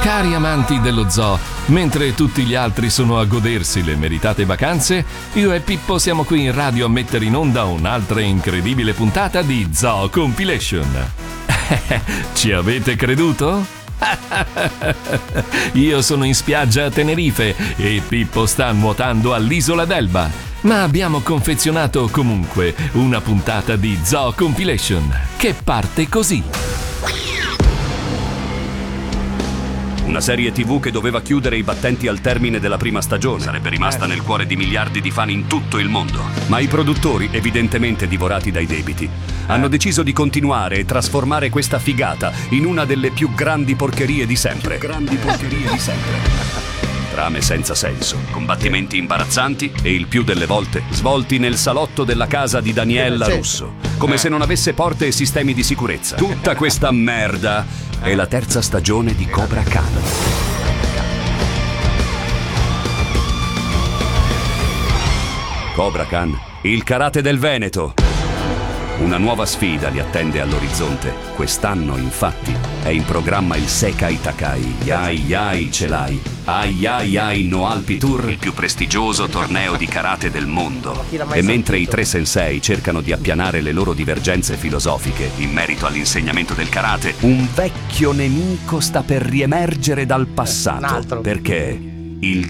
Cari amanti dello zoo, mentre tutti gli altri sono a godersi le meritate vacanze, io e Pippo siamo qui in radio a mettere in onda un'altra incredibile puntata di Zoo Compilation. Ci avete creduto? Io sono in spiaggia a Tenerife e Pippo sta nuotando all'isola d'Elba, ma abbiamo confezionato comunque una puntata di Zoo Compilation che parte così. Una serie TV che doveva chiudere i battenti al termine della prima stagione. Sarebbe rimasta nel cuore di miliardi di fan in tutto il mondo. Ma i produttori, evidentemente divorati dai debiti, hanno deciso di continuare e trasformare questa figata in una delle più grandi porcherie di sempre. Trame senza senso, combattimenti imbarazzanti e il più delle volte svolti nel salotto della casa di Daniela Russo, come se non avesse porte e sistemi di sicurezza. Tutta questa merda è la terza stagione di Cobra Khan. Cobra Khan, il karate del Veneto. Una nuova sfida li attende all'orizzonte. Quest'anno, infatti, è in programma il Sekai Takai Yai Yai Celai Ai Yai Yai no Alpi Tour, il più prestigioso torneo di karate del mondo. E mentre i tre sensei cercano di appianare le loro divergenze filosofiche in merito all'insegnamento del karate, un vecchio nemico sta per riemergere dal passato, perché il